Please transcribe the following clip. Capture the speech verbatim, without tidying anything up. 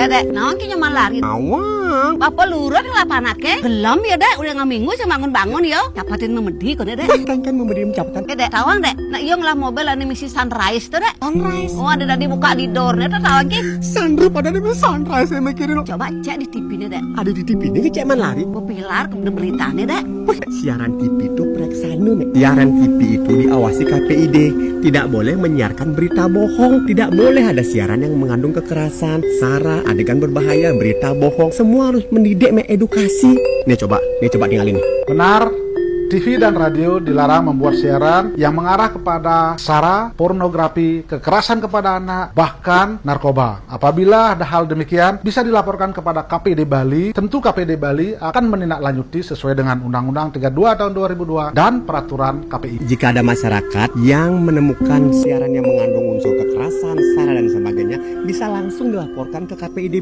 dek, naon ki nyaman lari. Awang. Apa lurut ngelapanake? Gelem ya dek, udah ngaminggu sih bangun-bangun yo. Capatin memedi kok dek. Kan kan memberi capatan. Eh dek, tawang dek. Nah iya ngelah mobil ane misi sunrise tuh dek. Sunrise. Oh ada tadi buka di doornya tuh tawang ki. Sunrise pada di sunrise saya mikirin. Coba cek di T V-nya dek. Ada di T V ini cek man lari. Pepilar kemudian beritanya dek. Siaran T V itu preksana nih. Siaran T V itu diawasi K P I D. Tidak boleh menyiarkan berita bohong. Tidak boleh ada siaran yang mengandung kekerasan, sara, adegan berbahaya, berita bohong. Semua harus mendidik, mengedukasi. Nih coba, nih coba tinggalin nih. Benar, T V dan radio dilarang membuat siaran yang mengarah kepada sara, pornografi, kekerasan kepada anak, bahkan narkoba. Apabila ada hal demikian, bisa dilaporkan kepada K P I D Bali. Tentu K P I D Bali akan menindaklanjuti sesuai dengan Undang-Undang tiga puluh dua tahun dua ribu dua dan peraturan K P I. Jika ada masyarakat yang menemukan siaran yang mengandung unsur kekerasan, sara dan sebagainya, bisa langsung dilaporkan ke K P I D